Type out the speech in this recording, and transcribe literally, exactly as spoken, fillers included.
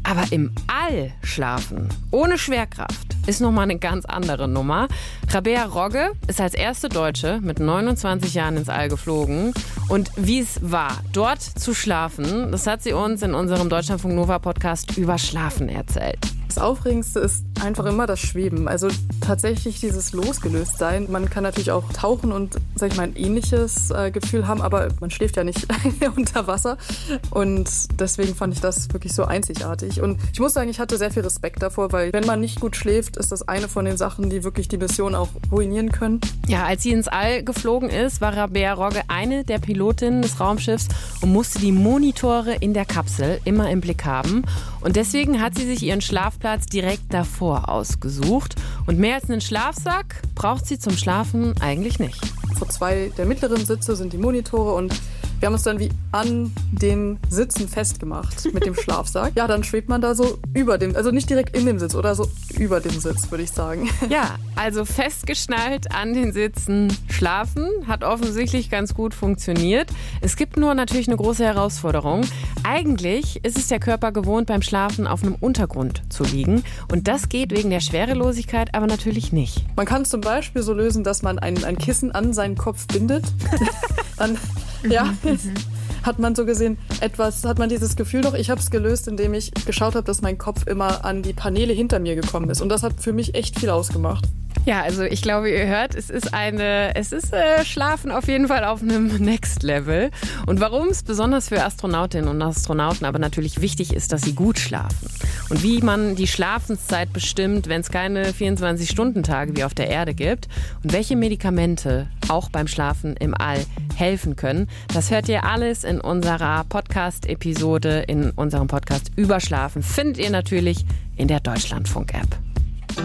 Aber im All schlafen, ohne Schwerkraft, ist nochmal eine ganz andere Nummer. Rabea Rogge ist als erste Deutsche mit neunundzwanzig Jahren ins All geflogen. Und wie es war, dort zu schlafen, das hat sie uns in unserem Deutschlandfunk Nova Podcast über Schlafen erzählt. Das Aufregendste ist einfach immer das Schweben. Also tatsächlich dieses Losgelöstsein. Man kann natürlich auch tauchen und, sag ich mal, ein ähnliches äh, Gefühl haben, aber man schläft ja nicht unter Wasser. Und deswegen fand ich das wirklich so einzigartig. Und ich muss sagen, ich hatte sehr viel Respekt davor, weil wenn man nicht gut schläft, ist das eine von den Sachen, die wirklich die Mission auch ruinieren können. Ja, als sie ins All geflogen ist, war Rabea Rogge eine der Pilotinnen des Raumschiffs und musste die Monitore in der Kapsel immer im Blick haben. Und deswegen hat sie sich ihren Schlafplatz direkt davor ausgesucht. Und mehr als einen Schlafsack braucht sie zum Schlafen eigentlich nicht. Vor zwei der mittleren Sitze sind die Monitore und wir haben uns dann wie an den Sitzen festgemacht mit dem Schlafsack. Ja, dann schwebt man da so über dem, also nicht direkt in dem Sitz oder so über dem Sitz, würde ich sagen. Ja, also festgeschnallt an den Sitzen schlafen hat offensichtlich ganz gut funktioniert. Es gibt nur natürlich eine große Herausforderung. Eigentlich ist es der Körper gewohnt, beim Schlafen auf einem Untergrund zu liegen. Und das geht wegen der Schwerelosigkeit aber natürlich nicht. Man kann es zum Beispiel so lösen, dass man ein, ein Kissen an seinen Kopf bindet. Dann, ja, hat man so gesehen etwas, hat man dieses Gefühl doch. Ich habe es gelöst, indem ich geschaut habe, dass mein Kopf immer an die Paneele hinter mir gekommen ist. Und das hat für mich echt viel ausgemacht. Ja, also ich glaube, ihr hört, es ist eine, es ist äh, Schlafen auf jeden Fall auf einem Next Level. Und warum es besonders für Astronautinnen und Astronauten aber natürlich wichtig ist, dass sie gut schlafen. Und wie man die Schlafenszeit bestimmt, wenn es keine vierundzwanzig-Stunden-Tage wie auf der Erde gibt. Und welche Medikamente auch beim Schlafen im All helfen können. Das hört ihr alles in unserer Podcast-Episode, in unserem Podcast über Schlafen. Findet ihr natürlich in der Deutschlandfunk-App.